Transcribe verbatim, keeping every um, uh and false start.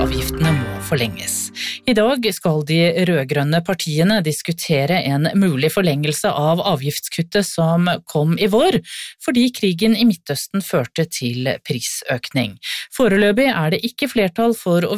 drivstoffavgiftene må forlenges. I dag skal de rødgrønne partiene diskutere en mulig forlengelse av avgiftskuttet som kom i vår, fordi krigen i Midtøsten førte til prisøkning. Foreløpig er det ikke flertall for å